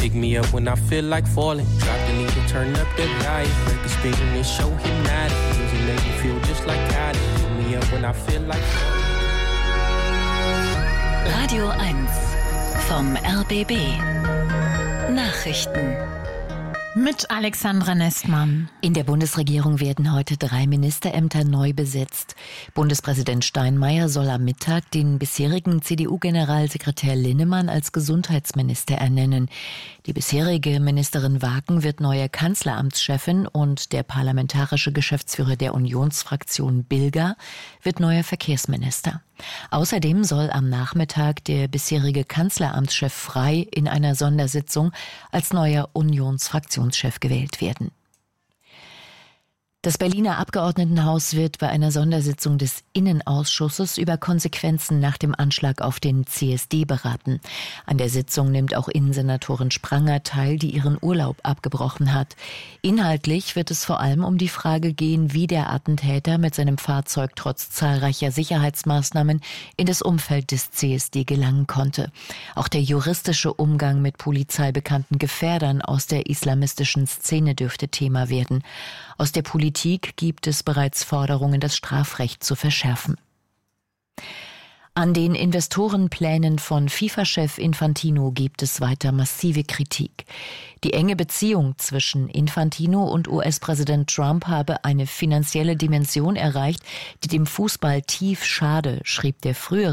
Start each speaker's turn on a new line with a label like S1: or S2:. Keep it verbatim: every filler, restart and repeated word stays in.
S1: Pick me up when I feel like falling. Drop the needle, turn up the volume. Break the speed and this show hypnotic. Music make me feel just like Cali. Pick me up when I feel like falling.
S2: Radio eins vom R B B. Nachrichten.
S3: Mit Alexandra Nestmann.
S4: In der Bundesregierung werden heute drei Ministerämter neu besetzt. Bundespräsident Steinmeier soll am Mittag den bisherigen C D U-Generalsekretär Linnemann als Gesundheitsminister ernennen. Die bisherige Ministerin Waken wird neue Kanzleramtschefin und der parlamentarische Geschäftsführer der Unionsfraktion Bilger wird neuer Verkehrsminister. Außerdem soll am Nachmittag der bisherige Kanzleramtschef Frey in einer Sondersitzung als neuer Unionsfraktionschef gewählt werden. Das Berliner Abgeordnetenhaus wird bei einer Sondersitzung des Innenausschusses über Konsequenzen nach dem Anschlag auf den C S D beraten. An der Sitzung nimmt auch Innensenatorin Spranger teil, die ihren Urlaub abgebrochen hat. Inhaltlich wird es vor allem um die Frage gehen, wie der Attentäter mit seinem Fahrzeug trotz zahlreicher Sicherheitsmaßnahmen in das Umfeld des C S D gelangen konnte. Auch der juristische Umgang mit polizeibekannten Gefährdern aus der islamistischen Szene dürfte Thema werden. Aus der Politik gibt es bereits Forderungen, das Strafrecht zu verschärfen. An den Investorenplänen von FIFA-Chef Infantino gibt es weiter massive Kritik. Die enge Beziehung zwischen Infantino und U S-Präsident Trump habe eine finanzielle Dimension erreicht, die dem Fußball tief schade, schrieb der frühere